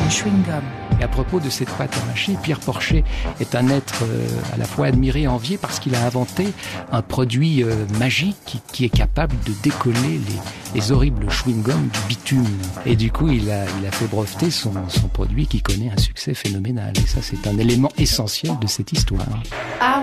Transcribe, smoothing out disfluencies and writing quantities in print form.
chewing-gum. Et à propos de cette pâte à mâcher, Pierre Porcher est un être à la fois admiré et envié parce qu'il a inventé un produit magique qui est capable de décoller les horribles chewing-gums du bitume. Et du coup, il a fait breveter son produit qui connaît un succès phénoménal. Et ça, c'est un élément essentiel de cette histoire.